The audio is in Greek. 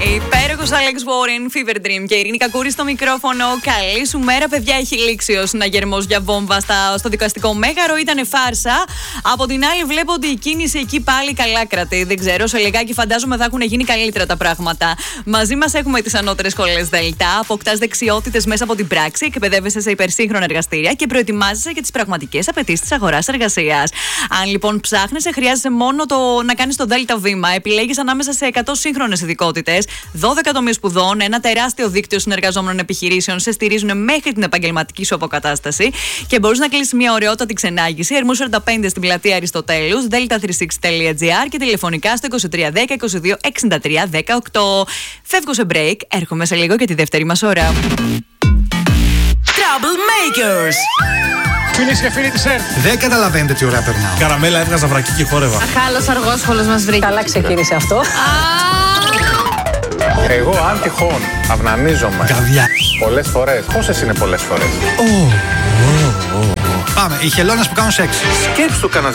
Υπέροχος Alex Warren, Fever Dream και Ειρήνη Κακούρη στο μικρόφωνο. Καλή σου μέρα, παιδιά. Έχει λήξει ο συναγερμός για βόμβα στο δικαστικό μέγαρο. Ήτανε φάρσα. Από την άλλη, βλέπω ότι η κίνηση εκεί πάλι καλά κρατεί. Δεν ξέρω, σε λιγάκι φαντάζομαι θα έχουν γίνει καλύτερα τα πράγματα. Μαζί μας έχουμε τις ανώτερες σχολές Δέλτα. Αποκτάς δεξιότητες μέσα από την πράξη, εκπαιδεύεσαι σε υπερσύγχρονα εργαστήρια και προετοιμάζεσαι για τις πραγματικές απαιτήσεις της αγοράς εργασίας. Αν λοιπόν ψάχνεσαι, χρειάζεσαι μόνο να κάνεις το Δέλτα βήμα. Επιλέγεις ανάμεσα σε 100 σύγχρονες ειδικότητες, 12 τομείς σπουδών, ένα τεράστιο δίκτυο συνεργαζόμενων επιχειρήσεων σε στηρίζουν μέχρι την επαγγελματική σου αποκατάσταση και μπορείς να κλείσεις μια ωραιότατη ξενάγηση. Ερμού 45 στην πλατεία Αριστοτέλους, delta36.gr και τηλεφωνικά στο 2310 22 63 18. Φεύγω σε break, έρχομαι σε λίγο για τη δεύτερη μας ώρα. Troublemakers. Φίλες και φίλοι της ΕΡΤ. Δεν καταλαβαίνετε τι ωραία περνάω. Καραμέλα, έβγαζα βρακί και χόρευα. Αχάλος αργόσχολος μας βρήκε. Καλά ξεκίνησε αυτό. Εγώ αν τυχόν αυνανίζομαι Καβιά. πολλές φορές. Πόσες είναι πολλές φορές? Πάμε, οι χελώνες που κάνουν σεξ. Σκέψου κανένας